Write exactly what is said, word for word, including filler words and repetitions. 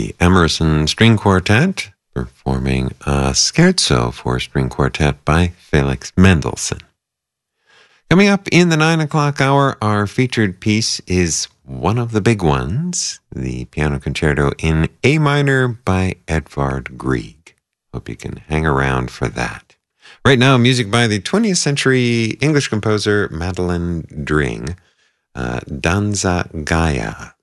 the Emerson String Quartet performing a scherzo for string quartet by Felix Mendelssohn. Coming up in the nine o'clock hour, our featured piece is one of the big ones, the piano concerto in A minor by Edvard Grieg. Hope you can hang around for that. Right now, music by the twentieth century English composer Madeline Dring, uh, Danza Gaia.